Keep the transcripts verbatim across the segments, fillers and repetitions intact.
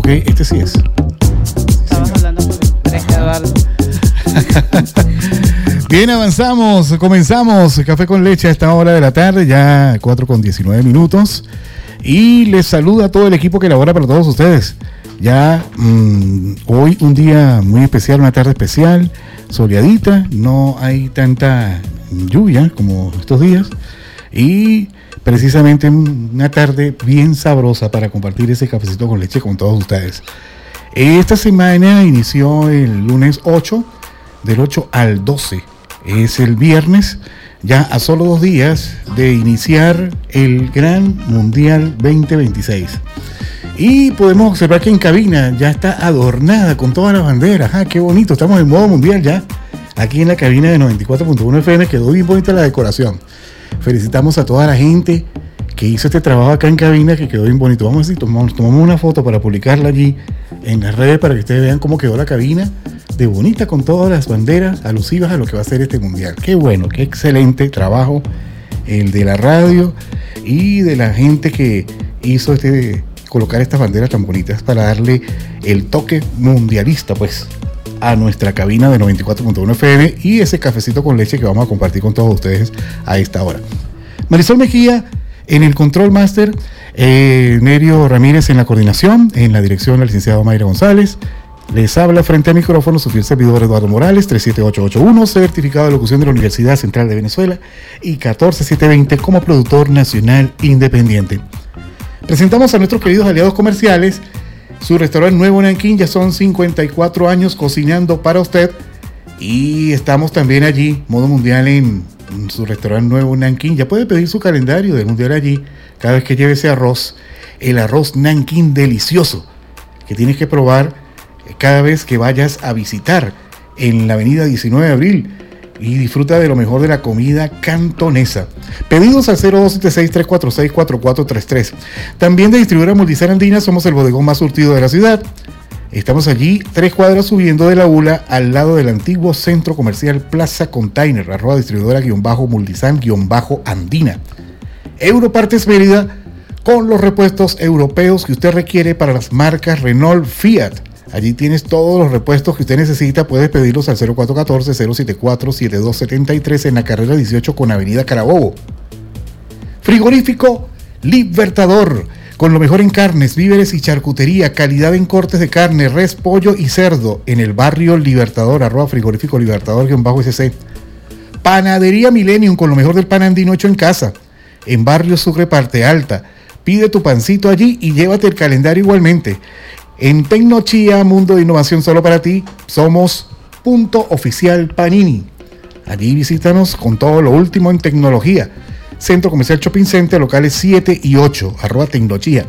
Este, este sí es. Estabas hablando por el tres, Eduardo. Bien, avanzamos, comenzamos Café con Leche a esta hora de la tarde, ya cuatro con diecinueve minutos. Y les saluda a todo el equipo que elabora para todos ustedes. Ya mmm, hoy un día muy especial, una tarde especial, soleadita, no hay tanta lluvia como estos días. Y precisamente una tarde bien sabrosa para compartir ese cafecito con leche con todos ustedes. Esta semana inició el lunes ocho, del ocho al doce. Es el viernes, ya a solo dos días de iniciar el Gran Mundial veinte veintiséis. Y podemos observar que en cabina ya está adornada con todas las banderas. ¡Ah, qué bonito! Estamos en modo mundial ya. Aquí en la cabina de noventa y cuatro punto uno F M quedó bien bonita la decoración. Felicitamos a toda la gente que hizo este trabajo acá en cabina, que quedó bien bonito. Vamos a ver si tomamos, tomamos una foto para publicarla allí en las redes para que ustedes vean cómo quedó la cabina de bonita con todas las banderas alusivas a lo que va a ser este mundial. Qué bueno, qué excelente trabajo el de la radio y de la gente que hizo este colocar estas banderas tan bonitas para darle el toque mundialista pues a nuestra cabina de noventa y cuatro punto uno F M y ese cafecito con leche que vamos a compartir con todos ustedes a esta hora. Marisol Mejía en el Control Master, eh, Nerio Ramírez en la coordinación, en la dirección la licenciada Mayra González. Les habla frente al micrófono su fiel servidor Eduardo Morales, tres siete ocho ocho uno, certificado de locución de la Universidad Central de Venezuela y catorce siete veinte como productor nacional independiente. Presentamos a nuestros queridos aliados comerciales. Su restaurante nuevo Nanquín, ya son cincuenta y cuatro años cocinando para usted. Y estamos también allí, modo mundial en, en su restaurante nuevo Nanquín. Ya puede pedir su calendario del mundial allí, cada vez que lleve ese arroz, el arroz Nanquín delicioso, que tienes que probar cada vez que vayas a visitar en la avenida diecinueve de abril. Y disfruta de lo mejor de la comida cantonesa. Pedidos al cero dos siete seis, tres cuatro seis, cuatro cuatro tres tres. También de distribuidora Multisar Andina, somos el bodegón más surtido de la ciudad. Estamos allí, tres cuadras subiendo de la U L A, al lado del antiguo centro comercial Plaza Container, arroba distribuidora guión bajo Multisan guión bajo Andina. Europartes Mérida, con los repuestos europeos que usted requiere para las marcas Renault, Fiat. Allí tienes todos los repuestos que usted necesita. Puedes pedirlos al cero cuatro uno cuatro, cero siete cuatro, siete dos siete tres en la carrera dieciocho con avenida Carabobo. Frigorífico Libertador, con lo mejor en carnes, víveres y charcutería, calidad en cortes de carne, res, pollo y cerdo, en el barrio Libertador, arroba frigorífico Libertador, guión bajo S C. Panadería Millennium, con lo mejor del pan andino hecho en casa, en barrio Sucre, parte alta. Pide tu pancito allí y llévate el calendario igualmente. En Tecnochía, mundo de innovación solo para ti, somos Punto Oficial Panini. Allí visítanos con todo lo último en tecnología. Centro Comercial Shopping Center, locales siete y ocho, arroba Tecnochía.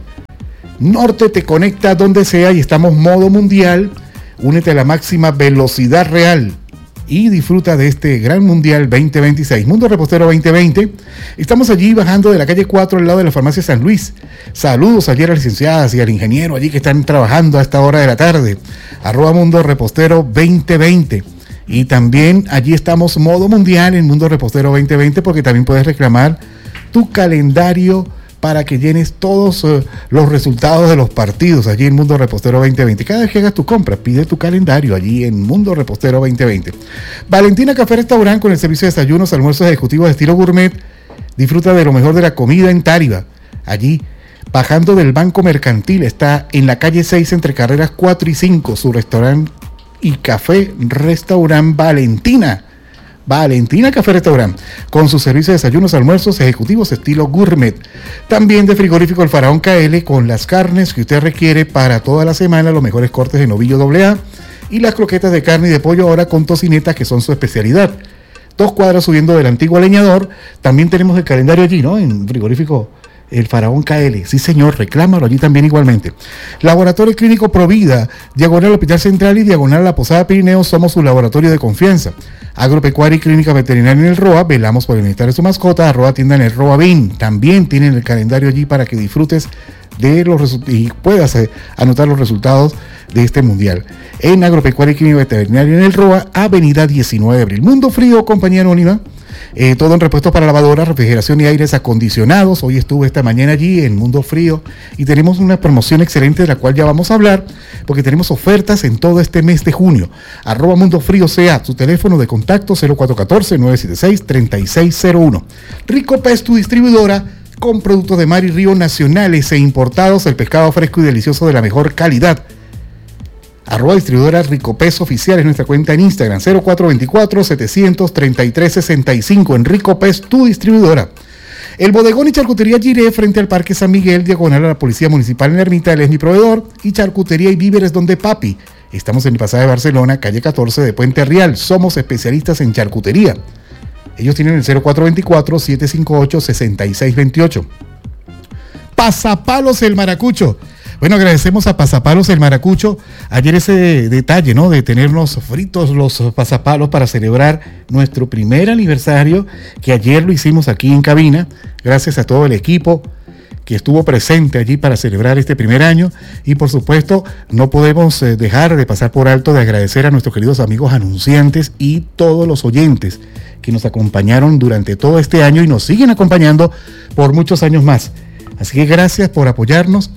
Norte te conecta donde sea y estamos modo mundial. Únete a la máxima velocidad real y disfruta de este Gran Mundial veinte veintiséis. Mundo Repostero veinte veinte. Estamos allí bajando de la calle cuatro al lado de la farmacia San Luis. Saludos allí a las licenciadas y al ingeniero allí que están trabajando a esta hora de la tarde. Arroba Mundo Repostero veinte veinte. Y también allí estamos modo mundial en Mundo Repostero veinte veinte porque también puedes reclamar tu calendario para que llenes todos uh, los resultados de los partidos allí en Mundo Repostero veinte veinte. Cada vez que hagas tu compra, pide tu calendario allí en Mundo Repostero veinte veinte. Valentina Café Restaurant, con el servicio de desayunos, almuerzos ejecutivos de estilo gourmet. Disfruta de lo mejor de la comida en Táriba. Allí, bajando del Banco Mercantil, está en la calle seis entre carreras cuatro y cinco, su restaurante y café Restaurant Valentina. Valentina Café Restaurant, con su servicio de desayunos, almuerzos ejecutivos estilo gourmet. También de frigorífico El Faraón K L, con las carnes que usted requiere para toda la semana, los mejores cortes de novillo doble A y las croquetas de carne y de pollo ahora con tocineta, que son su especialidad. Dos cuadras subiendo del antiguo leñador. También tenemos el calendario allí, ¿no? En frigorífico El Faraón K L. Sí, señor, reclámalo allí también igualmente. Laboratorio Clínico Provida, diagonal Hospital Central y diagonal La Posada Pirineo, somos su laboratorio de confianza. Agropecuaria y Clínica Veterinaria en el Roa, velamos por el bienestar de su mascota, arroba tienda en el Roa Bin. También tienen el calendario allí para que disfrutes de los resultados y puedas eh, anotar los resultados de este mundial. En Agropecuaria y Clínica Veterinaria en el Roa, avenida diecinueve de abril. Mundo Frío, compañía anónima, Eh, todo en repuestos para lavadoras, refrigeración y aires acondicionados. Hoy estuve esta mañana allí en Mundo Frío y tenemos una promoción excelente de la cual ya vamos a hablar, porque tenemos ofertas en todo este mes de junio. Arroba Mundo Frío C A, su teléfono de contacto cero cuatro uno cuatro, nueve siete seis, tres seis cero uno. Rico Pez, tu distribuidora, con productos de mar y río nacionales e importados, el pescado fresco y delicioso de la mejor calidad. Arroba distribuidora Rico Pez Oficial es nuestra cuenta en Instagram, cero cuatro dos cuatro, siete tres tres, seis cinco, en Rico Pez, tu distribuidora. El bodegón y charcutería Giré frente al Parque San Miguel, diagonal a la Policía Municipal en la Ermita, él es mi proveedor, y charcutería y víveres donde papi. Estamos en el pasaje de Barcelona, calle catorce de Puente Real, somos especialistas en charcutería. Ellos tienen el cero cuatro dos cuatro, siete cinco ocho, seis seis dos ocho. Pasapalos el Maracucho. Bueno, agradecemos a Pasapalos el Maracucho. Ayer ese detalle, ¿no? De tenernos fritos los pasapalos para celebrar nuestro primer aniversario, que ayer lo hicimos aquí en cabina, gracias a todo el equipo que estuvo presente allí para celebrar este primer año. Y por supuesto, no podemos dejar de pasar por alto de agradecer a nuestros queridos amigos anunciantes y todos los oyentes que nos acompañaron durante todo este año y nos siguen acompañando por muchos años más. Así que gracias por apoyarnos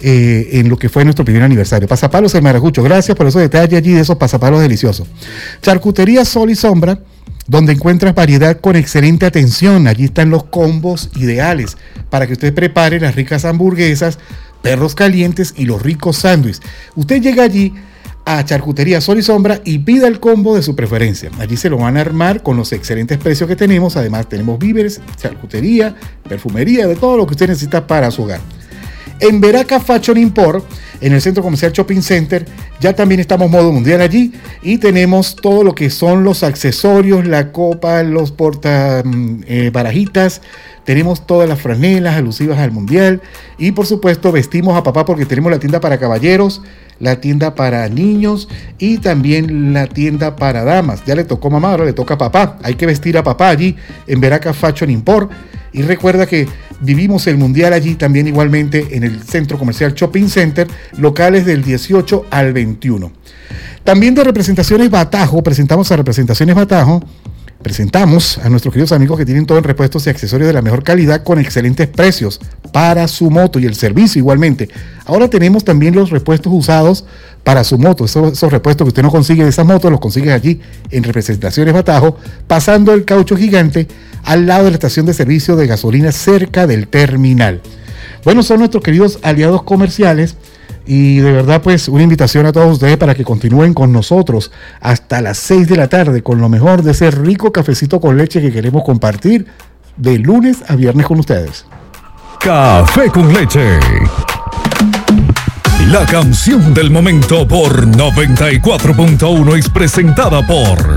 Eh, en lo que fue nuestro primer aniversario. Pasapalos el Maracucho, gracias por esos detalles allí de esos pasapalos deliciosos. Charcutería Sol y Sombra, donde encuentras variedad con excelente atención. Allí están los combos ideales para que usted prepare las ricas hamburguesas, perros calientes y los ricos sándwiches. Usted llega allí a Charcutería Sol y Sombra y pida el combo de su preferencia. Allí se lo van a armar con los excelentes precios que tenemos. Además tenemos víveres, charcutería, perfumería, de todo lo que usted necesita para su hogar. En Veraca Fashion Import, en el Centro Comercial Shopping Center, ya también estamos modo mundial allí y tenemos todo lo que son los accesorios, la copa, los porta eh, barajitas, tenemos todas las franelas alusivas al mundial y por supuesto vestimos a papá porque tenemos la tienda para caballeros, la tienda para niños y también la tienda para damas. Ya le tocó mamá, ahora le toca a papá. Hay que vestir a papá allí en Veraca Fashion Import. Y recuerda que vivimos el mundial allí también igualmente en el Centro Comercial Shopping Center, locales del dieciocho al veintiuno. También de Representaciones Batajo, presentamos a Representaciones Batajo, presentamos a nuestros queridos amigos que tienen todo en repuestos y accesorios de la mejor calidad con excelentes precios para su moto y el servicio igualmente. Ahora tenemos también los repuestos usados para su moto, esos, esos repuestos que usted no consigue de esas motos, los consigue allí en Representaciones Batajo, pasando el caucho gigante al lado de la estación de servicio de gasolina cerca del terminal. Bueno, son nuestros queridos aliados comerciales y de verdad pues una invitación a todos ustedes para que continúen con nosotros hasta las seis de la tarde con lo mejor de ese rico cafecito con leche que queremos compartir de lunes a viernes con ustedes. Café con Leche, la canción del momento por noventa y cuatro punto uno es presentada por